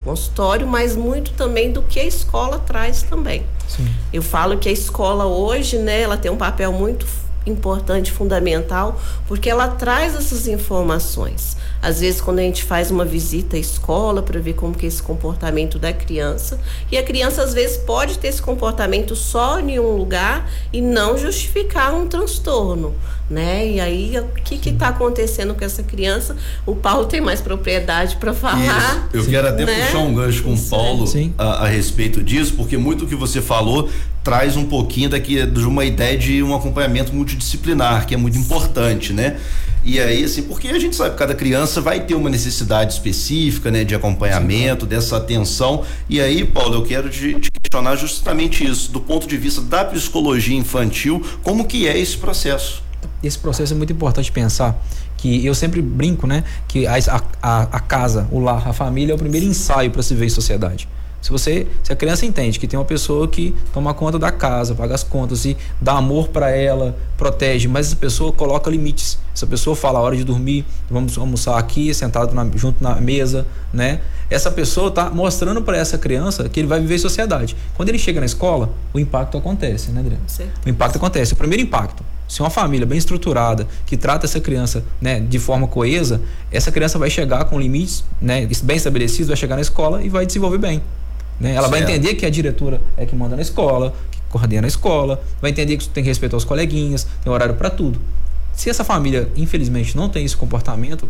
consultório, mas muito também do que a escola traz também. Sim. Eu falo que a escola hoje, né, ela tem um papel muito importante, fundamental, porque ela traz essas informações. Às vezes, quando a gente faz uma visita à escola para ver como que é esse comportamento da criança, e a criança às vezes pode ter esse comportamento só em um lugar e não justificar um transtorno, né? E aí, o que está acontecendo com essa criança? O Paulo tem mais propriedade para falar. Isso. Eu quero até puxar um gancho com o Paulo a respeito disso, porque muito do que você falou traz um pouquinho de uma ideia de um acompanhamento multidisciplinar, que é muito importante, né? E aí, assim, porque a gente sabe que cada criança vai ter uma necessidade específica, né, de acompanhamento, dessa atenção. E aí, Paulo, eu quero te questionar justamente isso, do ponto de vista da psicologia infantil, como que é esse processo? Esse processo é muito importante pensar, que eu sempre brinco, né, que a casa, o lar, a família é o primeiro ensaio para se ver em sociedade. Se a criança entende que tem uma pessoa que toma conta da casa, paga as contas e dá amor para ela, protege, mas essa pessoa coloca limites. Essa pessoa fala a hora de dormir, vamos almoçar aqui, sentado junto na mesa, né? Essa pessoa está mostrando para essa criança que ele vai viver em sociedade. Quando ele chega na escola, o impacto acontece, né, Adriana? O impacto acontece. O primeiro impacto, se uma família bem estruturada, que trata essa criança, né, de forma coesa, essa criança vai chegar com limites, né, bem estabelecidos, vai chegar na escola e vai desenvolver bem. Né? Ela vai entender que a diretora é que manda na escola, que coordena a escola, vai entender que tem que respeitar os coleguinhas, tem horário para tudo. Se essa família, infelizmente, não tem esse comportamento,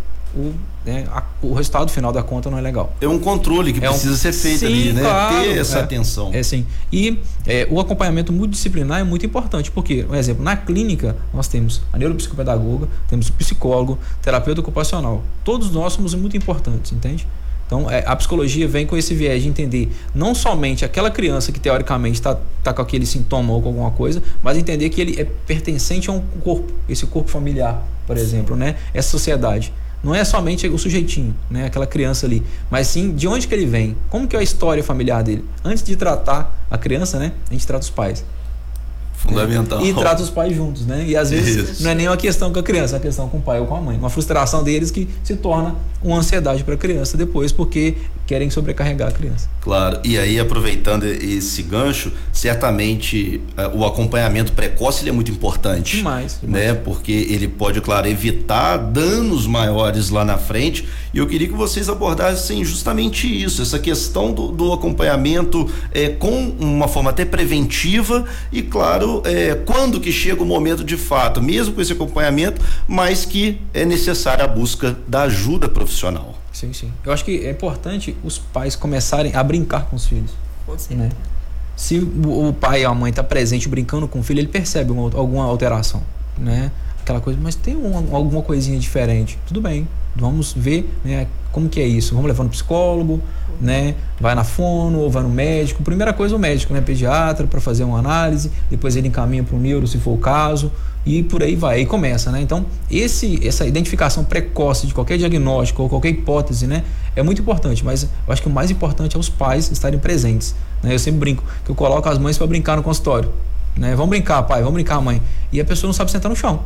o resultado final da conta não é legal. É um controle que precisa ser feito ali, né? Claro, ter essa atenção. Sim. E o acompanhamento multidisciplinar é muito importante, porque, por exemplo, na clínica nós temos a neuropsicopedagoga, temos o psicólogo, terapeuta ocupacional. Todos nós somos muito importantes, entende? Então, a psicologia vem com esse viés de entender não somente aquela criança que teoricamente está com aquele sintoma ou com alguma coisa, mas entender que ele é pertencente a um corpo, esse corpo familiar, por exemplo, né? Essa sociedade. Não é somente o sujeitinho, né? Aquela criança ali, mas sim de onde que ele vem, como que é a história familiar dele. Antes de tratar a criança, né? A gente trata os pais. Fundamental. E trata os pais juntos, né? E às vezes não é nem uma questão com a criança, é uma questão com o pai ou com a mãe. Uma frustração deles que se torna uma ansiedade para a criança depois, porque querem sobrecarregar a criança. Claro, e aí aproveitando esse gancho, certamente o acompanhamento precoce ele é muito importante. Demais. Né? Porque ele pode, claro, evitar danos maiores lá na frente. E eu queria que vocês abordassem justamente isso, essa questão do acompanhamento com uma forma até preventiva e, claro, quando que chega o momento de fato, mesmo com esse acompanhamento, mas que é necessária a busca da ajuda profissional. Sim. Eu acho que é importante os pais começarem a brincar com os filhos. Com certeza. Né? Se o pai ou a mãe está presente brincando com o filho, ele percebe alguma alteração, né? Aquela coisa, mas tem alguma coisinha diferente. Tudo bem, vamos ver, né, como que é isso. Vamos levar no psicólogo, né? Vai na fono ou vai no médico. Primeira coisa, o médico, né? Pediatra, para fazer uma análise. Depois ele encaminha para o neuro, se for o caso. E por aí vai, aí começa, né? Então, essa identificação precoce de qualquer diagnóstico ou qualquer hipótese, né? É muito importante, mas eu acho que o mais importante é os pais estarem presentes, né? Eu sempre brinco, que eu coloco as mães para brincar no consultório, né? Vamos brincar, pai, vamos brincar, mãe. E a pessoa não sabe sentar no chão.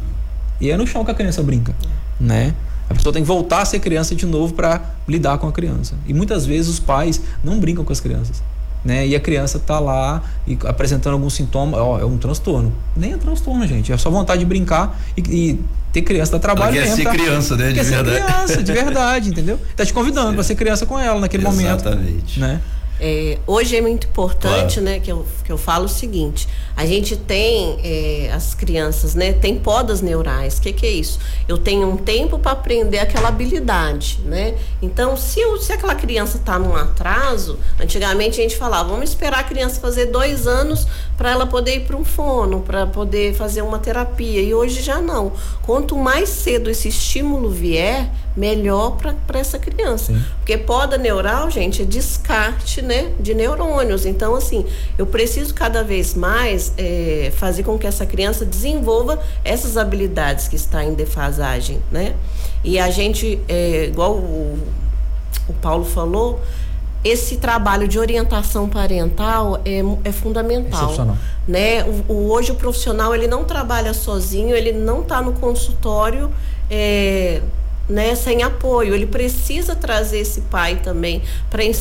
E é no chão que a criança brinca, né? A pessoa tem que voltar a ser criança de novo para lidar com a criança. E muitas vezes os pais não brincam com as crianças, né? E a criança tá lá e apresentando algum sintoma, é um transtorno. Nem é transtorno, gente, é só vontade de brincar e ter criança dá trabalho mesmo. Quer ser criança, né? Quer ser criança, de verdade, entendeu? Tá te convidando para ser criança com ela naquele momento. Exatamente. Né? Hoje é muito importante, né, que eu falo o seguinte: a gente tem as crianças, né, tem podas neurais. O que é isso? Eu tenho um tempo para aprender aquela habilidade, né? Então, se aquela criança está num atraso, antigamente a gente falava, vamos esperar a criança fazer 2 anos para ela poder ir para um fono, para poder fazer uma terapia. E hoje já não. Quanto mais cedo esse estímulo vier, melhor para essa criança. Sim. Porque poda neural, gente, é descarte, né, de neurônios. Então, assim, eu preciso cada vez mais fazer com que essa criança desenvolva essas habilidades que está em defasagem, né? E a gente, igual o Paulo falou, esse trabalho de orientação parental é fundamental. Excepcional. Né? Hoje o profissional, ele não trabalha sozinho, ele não está no consultório né, sem apoio. Ele precisa trazer esse pai também para